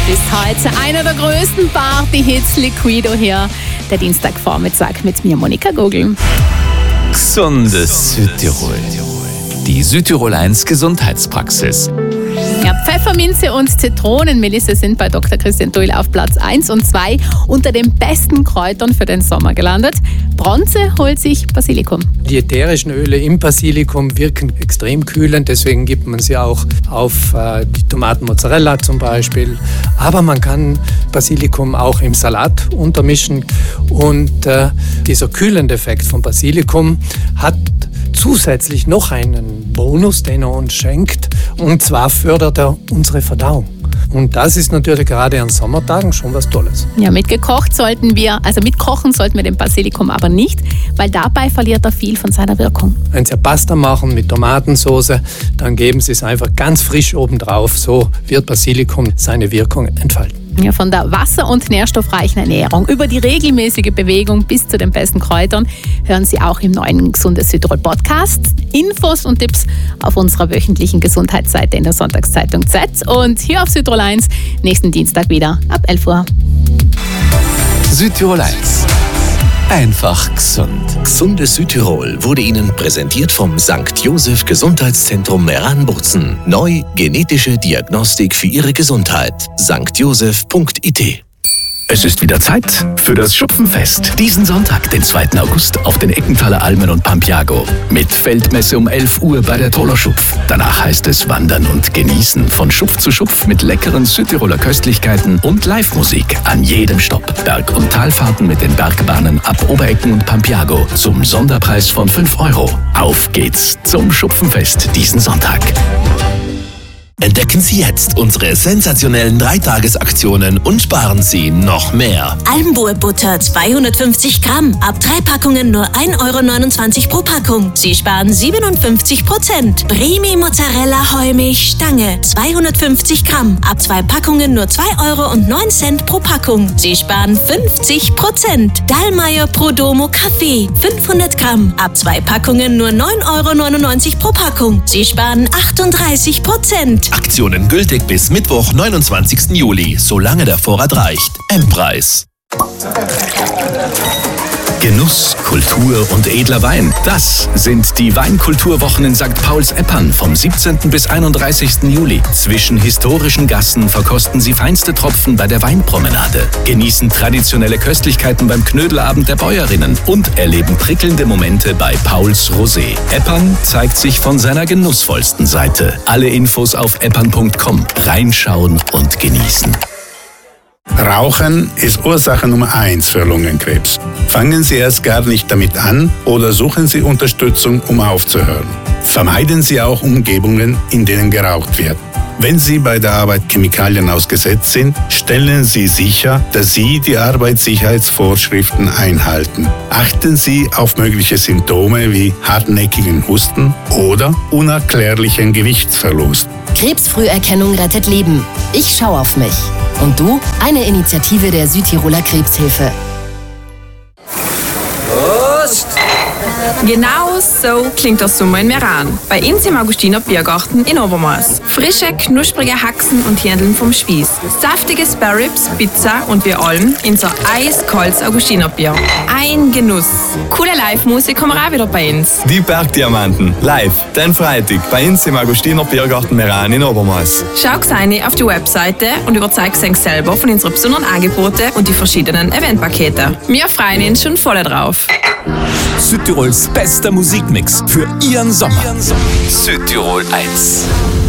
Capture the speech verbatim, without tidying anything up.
bis heute einer der größten Party-Hits, Liquido hier. Der Dienstagvormittag mit mir, Monika Gogl. Gesundes Südtirol. Die Südtirol eins Gesundheitspraxis. Ja, Pfefferminze und Zitronenmelisse sind bei Doktor Christian Tuil auf Platz eins und zwei unter den besten Kräutern für den Sommer gelandet. Bronze holt sich Basilikum. Die ätherischen Öle im Basilikum wirken extrem kühlend, deswegen gibt man sie auch auf äh, die Tomatenmozzarella zum Beispiel. Aber man kann Basilikum auch im Salat untermischen und äh, dieser kühlende Effekt von Basilikum hat zusätzlich noch einen Bonus, den er uns schenkt, und zwar fördert er unsere Verdauung. Und das ist natürlich gerade an Sommertagen schon was Tolles. Ja, mitgekocht sollten wir, also mitkochen sollten wir den Basilikum aber nicht, weil dabei verliert er viel von seiner Wirkung. Wenn Sie Pasta machen mit Tomatensauce, dann geben Sie es einfach ganz frisch obendrauf. So wird Basilikum seine Wirkung entfalten. Ja, von der wasser- und nährstoffreichen Ernährung über die regelmäßige Bewegung bis zu den besten Kräutern hören Sie auch im neuen Gesundes Südtirol Podcast. Infos und Tipps auf unserer wöchentlichen Gesundheitsseite in der Sonntagszeitung Z und hier auf Südtirol eins nächsten Dienstag wieder ab elf Uhr. Südtirol eins. Einfach gesund. Gesundes Südtirol wurde Ihnen präsentiert vom Sankt Joseph Gesundheitszentrum Meran-Burzen. Neu genetische Diagnostik für Ihre Gesundheit. sankt joseph punkt i t. Es ist wieder Zeit für das Schupfenfest. Diesen Sonntag, den zweiten August, auf den Eckenthaler Almen und Pampiago. Mit Feldmesse um elf Uhr bei der Toller Schupf. Danach heißt es Wandern und Genießen von Schupf zu Schupf mit leckeren Südtiroler Köstlichkeiten und Live-Musik an jedem Stopp. Berg- und Talfahrten mit den Bergbahnen ab Oberecken und Pampiago zum Sonderpreis von fünf Euro. Auf geht's zum Schupfenfest diesen Sonntag. Entdecken Sie jetzt unsere sensationellen Dreitagesaktionen und sparen Sie noch mehr. Almboer Butter zweihundertfünfzig Gramm. Ab drei Packungen nur ein Euro neunundzwanzig pro Packung. Sie sparen siebenundfünfzig Prozent. Bremi Mozzarella Heumilch Stange zweihundertfünfzig Gramm. Ab zwei Packungen nur zwei Euro und neun Cent pro Packung. Sie sparen fünfzig Prozent. Dallmayr Prodomo Kaffee fünfhundert Gramm. Ab zwei Packungen nur neun Euro neunundneunzig pro Packung. Sie sparen achtunddreißig Prozent. Aktionen gültig bis Mittwoch, neunundzwanzigsten Juli, solange der Vorrat reicht. Endpreis. Genuss, Kultur und edler Wein. Das sind die Weinkulturwochen in Sankt Pauls-Eppern vom siebzehnten bis einunddreißigsten Juli. Zwischen historischen Gassen verkosten Sie feinste Tropfen bei der Weinpromenade, genießen traditionelle Köstlichkeiten beim Knödelabend der Bäuerinnen und erleben prickelnde Momente bei Pauls Rosé. Eppern zeigt sich von seiner genussvollsten Seite. Alle Infos auf eppern punkt com. Reinschauen und genießen. Rauchen ist Ursache Nummer eins für Lungenkrebs. Fangen Sie erst gar nicht damit an oder suchen Sie Unterstützung, um aufzuhören. Vermeiden Sie auch Umgebungen, in denen geraucht wird. Wenn Sie bei der Arbeit Chemikalien ausgesetzt sind, stellen Sie sicher, dass Sie die Arbeitssicherheitsvorschriften einhalten. Achten Sie auf mögliche Symptome wie hartnäckigen Husten oder unerklärlichen Gewichtsverlust. Krebsfrüherkennung rettet Leben. Ich schau auf mich. Und du? Eine Initiative der Südtiroler Krebshilfe. Prost! Genau so klingt der Sommer in Meran. Bei uns im Augustiner Biergarten in Obermaß. Frische, knusprige Haxen und Hähndeln vom Spieß. Saftige Sparrows, Pizza und wir allem in so eiskaltes Augustiner Bier. Ein Genuss. Coole Live-Musik haben wir auch wieder bei uns. Die Bergdiamanten. Live, den Freitag, bei uns im Augustiner Biergarten Meran in Obermaß. Schau rein auf die Webseite und überzeug dich selber von unseren besonderen Angeboten und die verschiedenen Eventpakete. Wir freuen uns schon voll drauf. Südtirols bester Musikmix für Ihren Sommer. Südtirol eins.